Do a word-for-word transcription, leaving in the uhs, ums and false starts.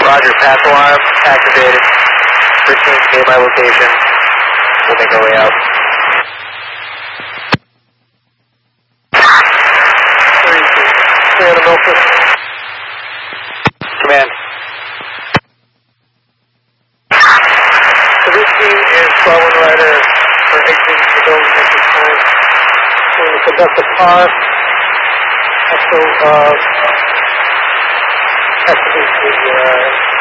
Roger, pass alarm activated. thirteen K my location. We'll make our way out. Clear the Milford. Command. Trubisky is twelve one rider for exiting the building at this time. We're going to conduct a car. So, uh, activate the, uh,